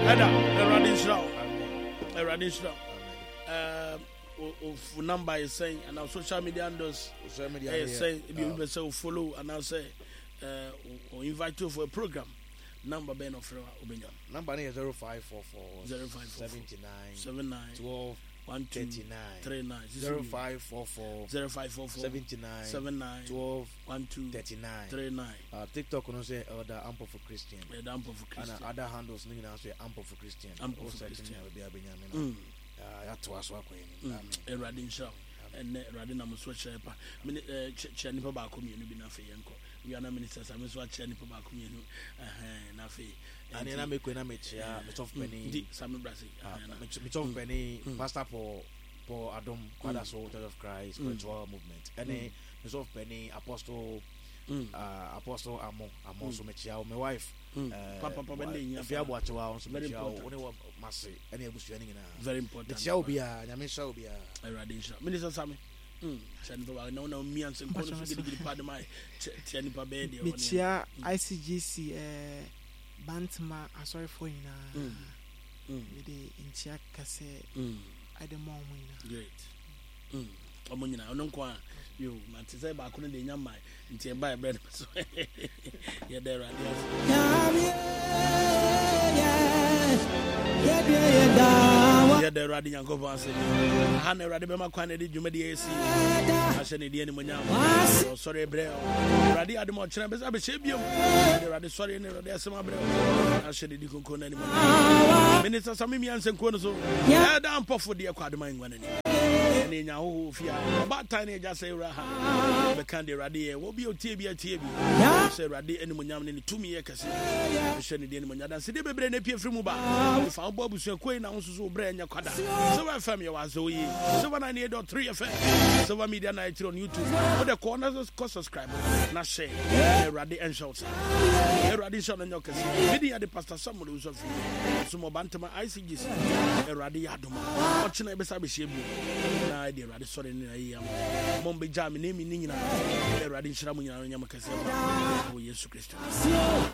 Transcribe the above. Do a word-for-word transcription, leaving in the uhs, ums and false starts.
Eda, Eradi Shroud. Eradi Shroud. Um, of number is saying, and our social media handles, social media is saying, if you will say follow, and I'll say, uh, or invite you for a program. Number Ben of Obenya. Number is zero five four four zero five four seventy nine seven nine twelve one two thirty nine three nine zero five four four zero five four four seventy nine seven nine twelve one two thirty nine three nine. Uh, TikTok on say Elder Ample for Christian. Elder Ample for Christian. And other handles name now say Ample for Christian. Ample for Christian. Mm. Uh, that was what we. Eradi Show. And Eradi Namuswa Shepa. Minute Chanipa Bakumi and Binafe Yanko. We are not ministers. I'm just watching Chanipa Bakumi and Nafe. And then I make when I met Mitch of Penny, Samuel Brazil, Mitch of Penny, Pastor for for Adam, Father Soul, Church of Christ, spiritual movement. And then Mitch of Penny, Apostle, Apostle Amo, Amo Sumetia, my wife, Papa Papa, if you have watched our very important, Massy, any of us very important. It shall be a Yamin shall be a radiation. Minister Sammy. Mm. No, no, me and some persons get the part of my Tianipa Bedi. Michia, I C G C, Bantama, I'm sorry for you now. With the Inchia Casse, I the more great. Mm. Omunina, Ononqua, you, Matizeba, I couldn't name my until buy bread. Yeah, there are yeah, the riding and go on. Hannah Radibema Quantity, you made the A C. I said, the Munya. Sorry, Breo. Radi Adamo Chambers, I be Shabium. The Radi sorry, and the Sama Breo. I said, the Coco anymore. Minister Samimians and Konoso. Yeah, down for the Academy one. And in your fear, about tiny just say Raha. The candy Radi will be a T B a T B. Say Radi and Munyam in two me a casino. I said, the Munya. I said, the baby and a P F Muba. If our Bob was your queen, I was so brand your quadra. So I family was so ye. So when I need or three affair. So I media night on YouTube. But the corners cost subscriber. Not say, Radi and Shouts. Radi shot on your casino. Video the pastor someone who's of you. Some more Bantama I C G C. Radi Aduma. Watching a beside Shabu. I did Radi sorry in a year. Mombi Jam, naming Nina. Radi Shramunya and Yamakasa. Oh, yes, Christian.